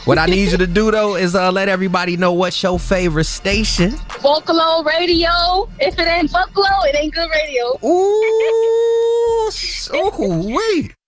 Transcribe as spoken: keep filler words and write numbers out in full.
What I need you to do, though, is uh, let everybody know what's your favorite station. Vocalo Radio. If it ain't Vocalo, it ain't good radio. Ooh, so wait.